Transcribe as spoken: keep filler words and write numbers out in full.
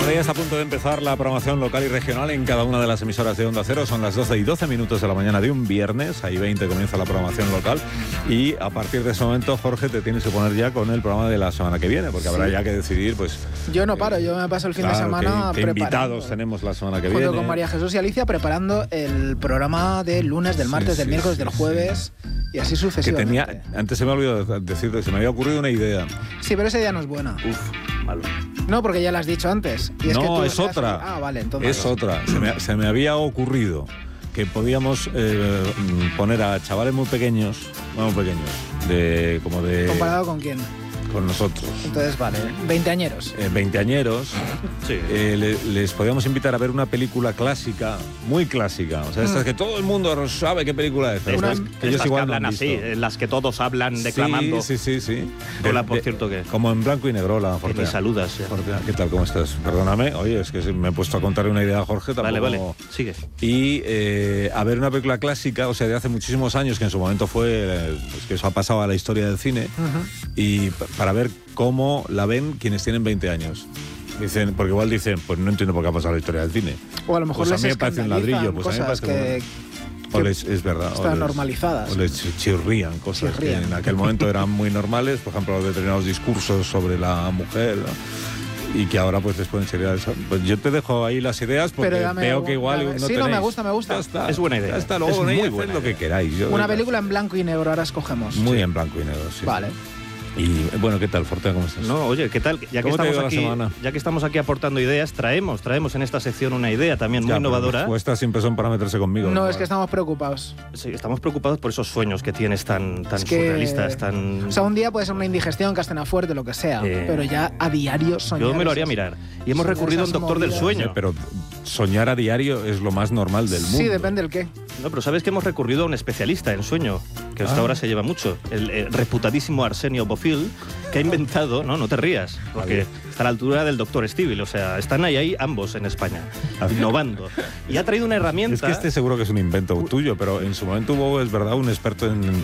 Ahora ya está a punto de empezar la programación local y regional en cada una de las emisoras de Onda Cero. Son las doce y doce minutos de la mañana de un viernes. Ahí veinte comienza la programación local. Y a partir de ese momento, Jorge, te tienes que poner ya con el programa de la semana que viene, porque sí. habrá ya que decidir, pues... Yo no paro, yo me paso el fin claro, de semana ¿Qué, qué invitados tenemos la semana que junto viene? Con María Jesús y Alicia preparando el programa del lunes, del martes, sí, del sí, miércoles, sí, del jueves sí. y así sucesivamente. Que tenía, antes se me olvidó decirte, se me había ocurrido una idea. Sí, pero esa idea no es buena. Uf, malo. No, porque ya la has dicho antes. Y es no, que tú es otra. Ah, vale, entonces. Es otra. Se me, se me había ocurrido que podíamos eh, poner a chavales muy pequeños, muy pequeños, de como de... ¿Comparado con quién? Con nosotros. Entonces, vale, veinteañeros. Eh, veinteañeros. Sí. Eh, le, les podíamos invitar a ver una película clásica, muy clásica. O sea, estas mm. que todo el mundo sabe qué película es. Pero una, estas, que ellos estas igual que hablan no así, en las que todos hablan declamando. Sí, sí, sí. sí. Hola, por de, cierto, que... Como en blanco y negro, la Fortea. Que me saludas. Ya. Fortea, ¿qué tal? ¿Cómo estás? Perdóname. Oye, es que me he puesto a contar una idea a Jorge. Tampoco... Vale, vale. Sigue. Y eh, a ver una película clásica, o sea, de hace muchísimos años, que en su momento fue... Pues que eso ha pasado a la historia del cine. Uh-huh. Y para ver cómo la ven quienes tienen veinte años. Dicen, porque igual dicen, pues no entiendo por qué ha pasado la historia del cine. O a lo mejor pues les a mí me parece un ladrillo, pues a mí me parece que, que o les, es verdad, están o les, normalizadas. O les chirrían cosas chirrían. que en aquel momento eran muy normales, por ejemplo, determinados discursos sobre la mujer, ¿no? Y que ahora pues les pueden chirriar eso. Pues yo te dejo ahí las ideas porque dame, veo que igual dame. no sí, tenéis. no, me gusta, me gusta. Ya está. Es buena idea. Ya está, luego es muy buena lo que queráis. Yo, Una yo, película en blanco y negro, ahora escogemos. Muy sí. en blanco y negro, sí. Vale. Y bueno, ¿qué tal, Fortea? ¿Cómo estás? No, oye, ¿qué tal? Ya que estamos aquí, ya que estamos aquí aportando ideas, traemos, traemos en esta sección una idea también muy ya, innovadora. Pues estas siempre son para meterse conmigo. No, ¿no? Es que estamos preocupados. Sí, estamos preocupados por esos sueños que tienes tan, tan es que, surrealistas, tan... O sea, un día puede ser una indigestión, castena fuerte, lo que sea, eh, pero ya a diario soñar. Yo me lo haría mirar. Y hemos recurrido a un doctor movidas. del sueño. Sí, pero soñar a diario es lo más normal del mundo. Sí, depende del qué. No, pero ¿sabes que hemos recurrido a un especialista en sueño? Que hasta ah. ahora se lleva mucho. El eh, reputadísimo Arsenio Bofill, que ha inventado... No, no te rías, porque está a la altura del doctor Stivel. O sea, están ahí, ahí ambos en España, innovando. Y ha traído una herramienta... Es que este seguro que es un invento tuyo, pero en su momento hubo, es verdad, un experto en